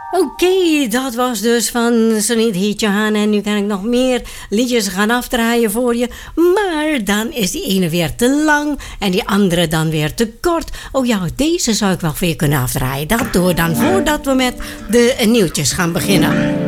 Oké, dat was dus van Sonny Heet Je Aan. En nu kan ik nog meer liedjes gaan afdraaien voor je. Maar dan is die ene weer te lang en die andere dan weer te kort. Oh ja, deze zou ik wel voor je kunnen afdraaien. Dat doen we dan voordat we met de nieuwtjes gaan beginnen.